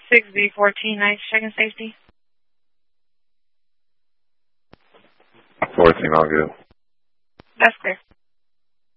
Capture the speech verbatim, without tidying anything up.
six B fourteen, nice, checking safety. fourteen, all good. That's clear.